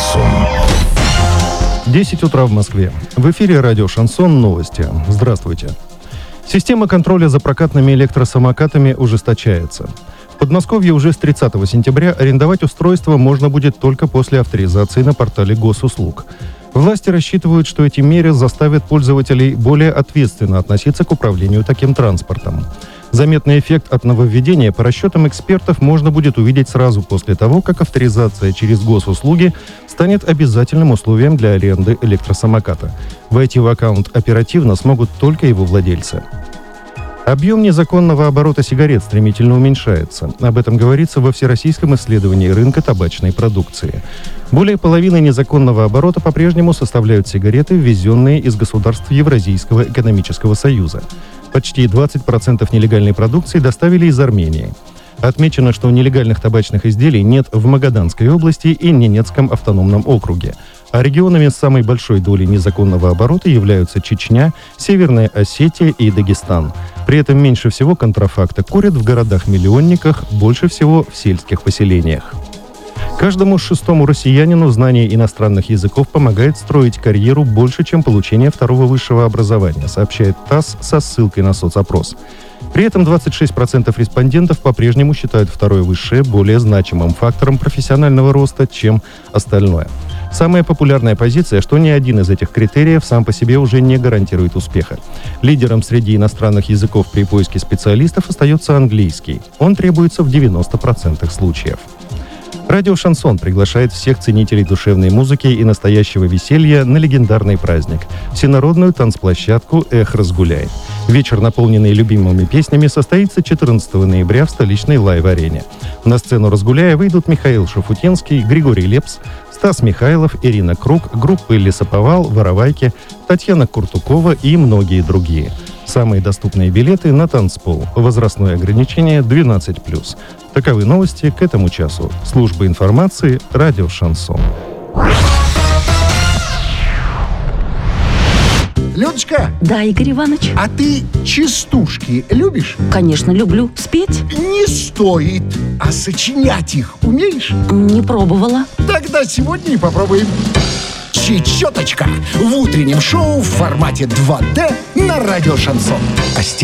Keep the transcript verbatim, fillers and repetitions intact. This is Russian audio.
Шансон. десять утра в Москве. В эфире радио «Шансон». Новости. Здравствуйте. Система контроля за прокатными электросамокатами ужесточается. В Подмосковье уже с тридцатого сентября арендовать устройство можно будет только после авторизации на портале госуслуг. Власти рассчитывают, что эти меры заставят пользователей более ответственно относиться к управлению таким транспортом. Заметный эффект от нововведения, по расчетам экспертов, можно будет увидеть сразу после того, как авторизация через госуслуги станет обязательным условием для аренды электросамоката. Войти в аккаунт оперативно смогут только его владельцы. Объем незаконного оборота сигарет стремительно уменьшается. Об этом говорится во Всероссийском исследовании рынка табачной продукции. Более половины незаконного оборота по-прежнему составляют сигареты, ввезенные из государств Евразийского экономического союза. Почти двадцать процентов нелегальной продукции доставили из Армении. Отмечено, что нелегальных табачных изделий нет в Магаданской области и Ненецком автономном округе. А регионами с самой большой долей незаконного оборота являются Чечня, Северная Осетия и Дагестан. При этом меньше всего контрафакта курят в городах-миллионниках, больше всего в сельских поселениях. Каждому шестому россиянину знание иностранных языков помогает строить карьеру больше, чем получение второго высшего образования, сообщает ТАСС со ссылкой на соцопрос. При этом двадцать шесть процентов респондентов по-прежнему считают второе высшее более значимым фактором профессионального роста, чем остальное. Самая популярная позиция, что ни один из этих критериев сам по себе уже не гарантирует успеха. Лидером среди иностранных языков при поиске специалистов остается английский. Он требуется в девяноста процентах случаев. Радио «Шансон» приглашает всех ценителей душевной музыки и настоящего веселья на легендарный праздник – всенародную танцплощадку «Эх, разгуляй». Вечер, наполненный любимыми песнями, состоится четырнадцатого ноября в столичной лайв-арене. На сцену «Разгуляя» выйдут Михаил Шафутинский, Григорий Лепс, Стас Михайлов, Ирина Круг, группы «Лесоповал», «Воровайки», Татьяна Куртукова и многие другие. Самые доступные билеты на танцпол. Возрастное ограничение двенадцать плюс. Таковы новости к этому часу. Служба информации «Радио Шансон». Людочка! Да, Игорь Иванович? А ты частушки любишь? Конечно, люблю. Спеть? Не стоит. А сочинять их умеешь? Не пробовала. Тогда сегодня и попробуем. Чечеточка в утреннем шоу в формате два дэ на радио «Шансон».